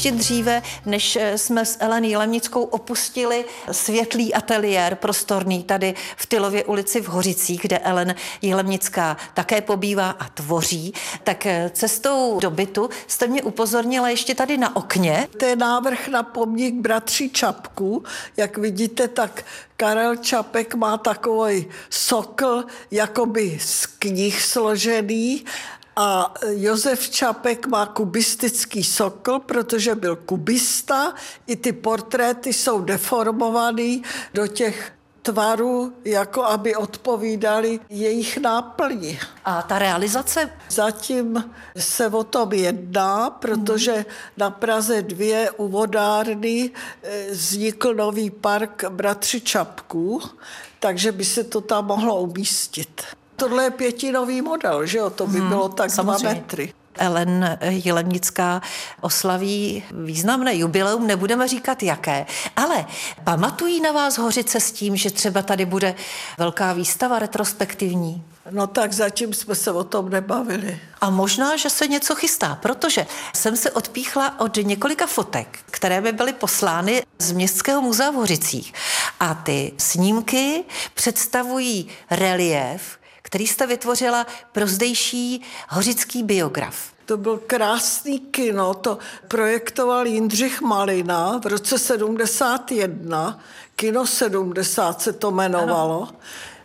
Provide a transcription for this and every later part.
ještě dříve, než jsme s Ellen Jilemnickou opustili světlý ateliér prostorný tady v Tylově ulici v Hořicích, kde Ellen Jilemnická také pobývá a tvoří, tak cestou do bytu jste mě upozornila ještě tady na okně. To je návrh na pomník bratří Čapků. Jak vidíte, tak Karel Čapek má takový sokl jakoby z knih složený a Josef Čapek má kubistický sokl, protože byl kubista. I ty portréty jsou deformovaný do těch tvarů, jako aby odpovídali jejich náplni. A ta realizace? Zatím se o tom jedná, protože na Praze 2 u vodárny vznikl nový park bratři Čapků, takže by se to tam mohlo umístit. Tohle je 5nový model, že jo? To by bylo tak samozřejmě 2 metry. Ellen Jilemnická oslaví významné jubileum, nebudeme říkat jaké, ale pamatují na vás Hořice s tím, že třeba tady bude velká výstava retrospektivní? No tak zatím jsme se o tom nebavili. A možná, že se něco chystá, protože jsem se odpíchla od několika fotek, které by byly poslány z Městského muzea v Hořicích. A ty snímky představují reliéf, který jste vytvořila pro zdejší hořický biograf. To byl krásný kino, to projektoval Jindřich Malina v roce 71, Kino 70 se to jmenovalo. Ano.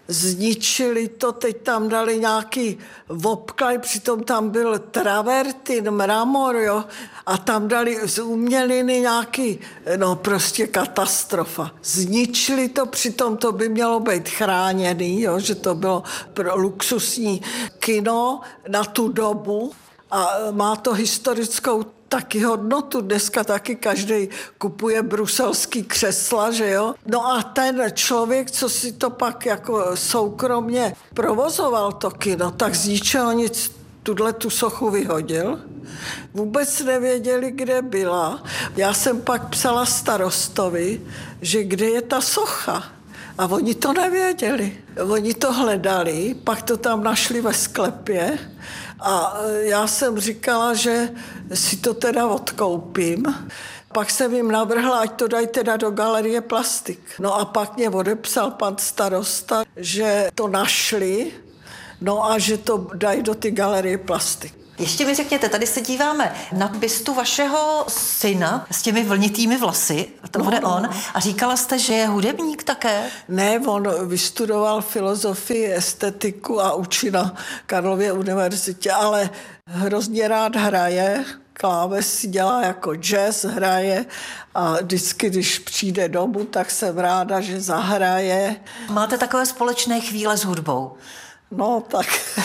Zničili to, teď tam dali nějaký vopklaj, přitom tam byl travertin, mramor, jo, a tam dali z uměliny nějaký, no prostě katastrofa. Zničili to, přitom to by mělo být chráněný, jo, že to bylo pro luxusní kino na tu dobu a má to historickou taky hodnotu. Dneska taky každý kupuje bruselský křesla, že jo? No a ten člověk, co si to pak jako soukromně provozoval to kino, tak z ničeho nic tu sochu vyhodil. Vůbec nevěděli, kde byla. Já jsem pak psala starostovi, že kde je ta socha. A oni to nevěděli. Oni to hledali, pak to tam našli ve sklepě a já jsem říkala, že si to teda odkoupím. Pak jsem jim navrhla, ať to dají teda do galerie Plastik. No a pak mě odepsal pan starosta, že to našli, no a že to dají do ty galerie Plastik. Ještě mi řekněte, tady se díváme na bystu vašeho syna s těmi vlnitými vlasy, to bude on, a říkala jste, že je hudebník také? Ne, on vystudoval filozofii, estetiku a učí na Karlově univerzitě, ale hrozně rád hraje, kláves si dělá jako jazz, hraje a vždycky, když přijde domů, tak jsem ráda, že zahraje. Máte takové společné chvíle s hudbou? No, tak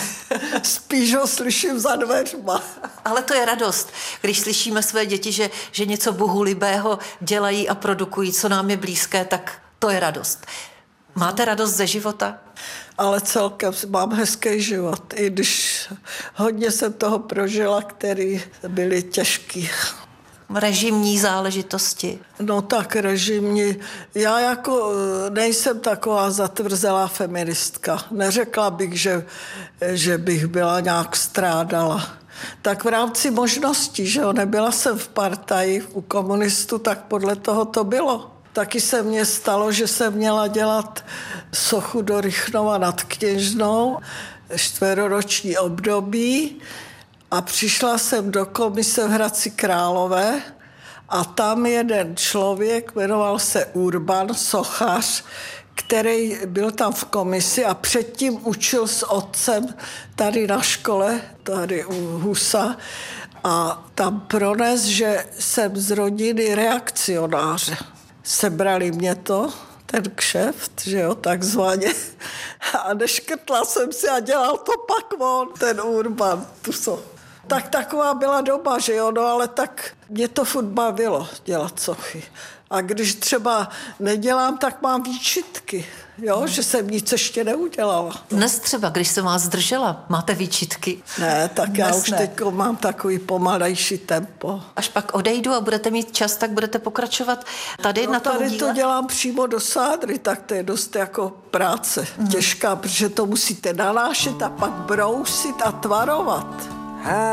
spíš ho slyším za dveřma. Ale to je radost, když slyšíme své děti, že něco bohulibého dělají a produkují, co nám je blízké, tak to je radost. Máte radost ze života? Ale celkem mám hezký život, i když hodně jsem toho prožila, který byly těžký. Režimní záležitosti. No tak režimní. Já jako nejsem taková zatvrzelá feministka. Neřekla bych, že bych byla nějak strádala. Tak v rámci možností, že jo, nebyla jsem v partaji u komunistů, tak podle toho to bylo. Taky se mně stalo, že jsem měla dělat sochu do Rychnova nad Kněžnou, 4roční období, a přišla jsem do komise v Hradci Králové a tam jeden člověk, jmenoval se Urban, sochař, který byl tam v komisi a předtím učil s otcem tady na škole, tady u Husa, a tam prones, že jsem z rodiny reakcionáře. Sebrali mě to, ten kšeft, že jo, takzvaně. A neškrtla jsem si a dělal to pak on, ten Urban, tu sochu. Tak taková byla doba, že jo, no ale tak mě to furt bavilo dělat sochy. A když třeba nedělám, tak mám výčitky, jo, že jsem nic ještě neudělala. Dnes třeba, když jsem vás zdržela, máte výčitky? Ne, tak já už teď mám takový pomalejší tempo. Až pak odejdu a budete mít čas, tak budete pokračovat tady na tom díle? Tady to dělám přímo do sádry, tak to je dost jako práce těžká, protože to musíte nanášet a pak brousit a tvarovat.